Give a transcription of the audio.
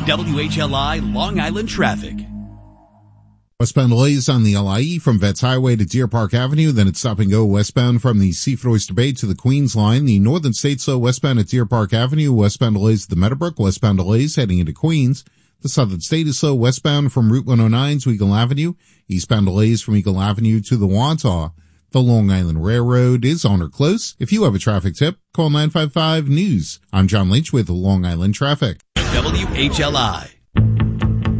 WHLI Long Island traffic. Westbound delays on the LIE from Vets Highway to Deer Park Avenue, then it's stop and go westbound from the Seaford Oyster Bay to the Queens line. The Northern State slow westbound at Deer Park Avenue, westbound delays at the Meadowbrook, westbound delays heading into Queens. The Southern State is slow westbound from Route 109 to Eagle Avenue, eastbound delays from Eagle Avenue to the Wantagh. The Long Island Railroad is on or close. If you have a traffic tip, call 955-NEWS. I'm John Lynch with Long Island Traffic. WHLI.